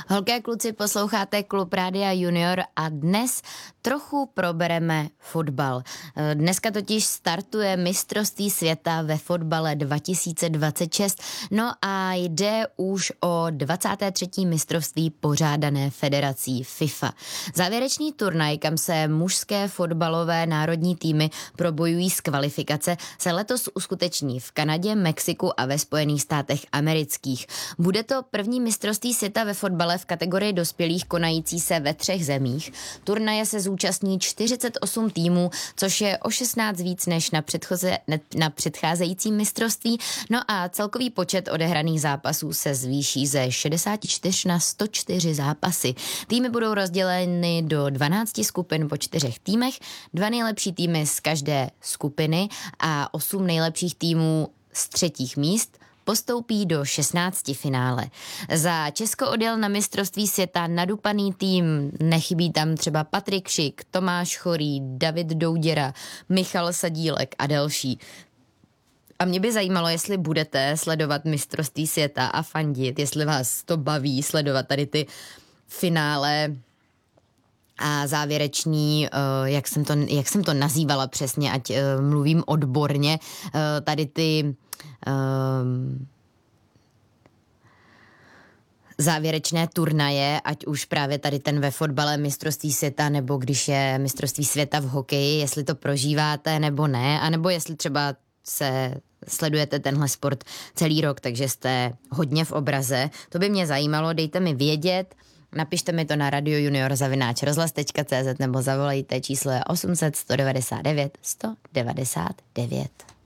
Holky a kluci, posloucháte Klub Rádia Junior a dnes trochu probereme fotbal. Dneska totiž startuje mistrovství světa ve fotbale 2026, no a jde už o 23. mistrovství pořádané federací FIFA. Závěrečný turnaj, kam se mužské fotbalové národní týmy probojují z kvalifikace, se letos uskuteční v Kanadě, Mexiku a ve Spojených státech amerických. Bude to první mistrovství světa ve fotbale v kategorii dospělých konající se ve 3 zemích. Turnaje se zúčastní 48 týmů, což je o 16 víc než na předcházejícím mistrovství. No a celkový počet odehraných zápasů se zvýší ze 64 na 104 zápasy. Týmy budou rozděleny do 12 skupin po 4 týmech, 2 nejlepší týmy z každé skupiny a 8 nejlepších týmů z 3. míst postoupí do 16 finále. Za Česko odjel na mistrovství světa nadupaný tým, nechybí tam třeba Patrik Šik, Tomáš Chorý, David Douděra, Michal Sadílek a další. A mě by zajímalo, jestli budete sledovat mistrovství světa a fandit, jestli vás to baví sledovat tady ty finále a závěreční, jak jsem to nazývala přesně, ať mluvím odborně, tady ty závěrečné turnaje, ať už právě tady ten ve fotbale mistrovství světa, nebo když je mistrovství světa v hokeji, jestli to prožíváte nebo ne, anebo jestli třeba se sledujete tenhle sport celý rok, takže jste hodně v obraze. To by mě zajímalo, dejte mi vědět. Napište mi to na radiojunior@rozhlas.cz nebo zavolejte, číslo je 800 199 199.